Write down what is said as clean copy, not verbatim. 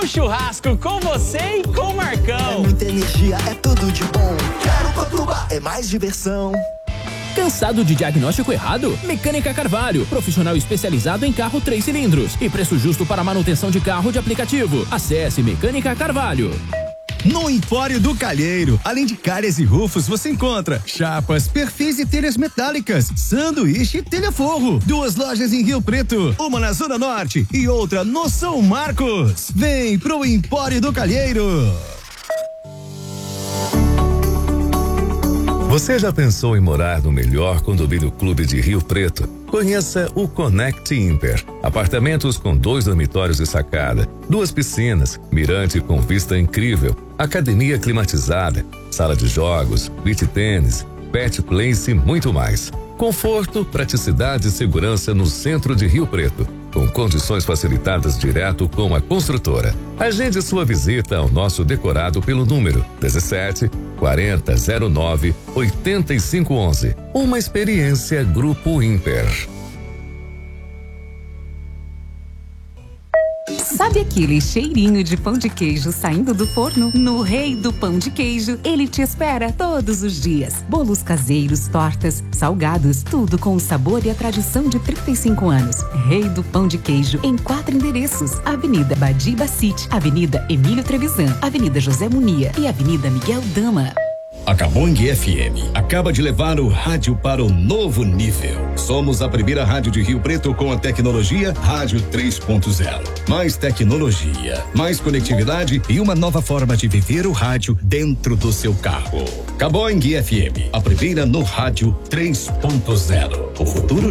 bom churrasco com você e com o Marcão. É muita energia, é tudo de bom. Quero Cotuba, é mais diversão. Cansado de diagnóstico errado? Mecânica Carvalho, profissional especializado em carro 3 cilindros e preço justo para manutenção de carro de aplicativo. Acesse Mecânica Carvalho. No Empório do Calheiro, além de calhas e rufos, você encontra chapas, perfis e telhas metálicas, sanduíche e telha-forro. 2 lojas em Rio Preto, uma na Zona Norte e outra no São Marcos. Vem pro Empório do Calheiro. Você já pensou em morar no melhor condomínio clube de Rio Preto? Conheça o Connect Imper. Apartamentos com 2 dormitórios e sacada, 2 piscinas, mirante com vista incrível, academia climatizada, sala de jogos, beach tênis, pet place e muito mais. Conforto, praticidade e segurança no centro de Rio Preto, com condições facilitadas direto com a construtora. Agende sua visita ao nosso decorado pelo número 17 40 09 8511. Uma experiência Grupo Imper. Sabe aquele cheirinho de pão de queijo saindo do forno? No Rei do Pão de Queijo, ele te espera todos os dias. Bolos caseiros, tortas, salgados, tudo com o sabor e a tradição de 35 anos. Rei do Pão de Queijo, em 4 endereços: Avenida Badiba City, Avenida Emílio Trevisan, Avenida José Munia e Avenida Miguel Dama. A Cabong FM acaba de levar o rádio para um novo nível. Somos a primeira rádio de Rio Preto com a tecnologia Rádio 3.0. Mais tecnologia, mais conectividade e uma nova forma de viver o rádio dentro do seu carro. Cabong FM, a primeira no Rádio 3.0. O futuro